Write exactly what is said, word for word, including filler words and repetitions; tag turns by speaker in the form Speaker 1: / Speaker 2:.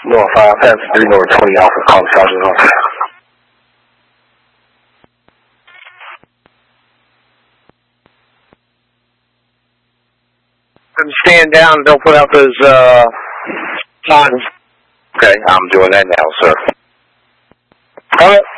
Speaker 1: North five, pass three, North twenty, Alpha, call the Sergeant off.
Speaker 2: Stand down and don't put up his, uh, signs.
Speaker 1: Okay, I'm doing that now, sir.
Speaker 2: All right.